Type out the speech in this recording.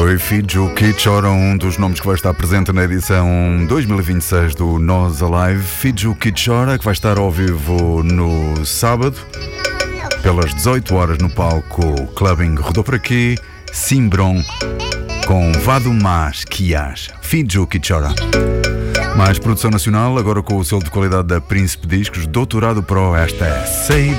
foi Fiju Kichora, um dos nomes que vai estar presente na edição 2026 do Nós Alive. Fiju Kichora, que vai estar ao vivo no sábado, pelas 18 horas no palco Clubbing. Rodou por aqui Simbron com Vado Mas Kias. Fiju Kichora. Mais produção nacional, agora com o selo de qualidade da Príncipe Discos, Doutorado Pro. Esta é Say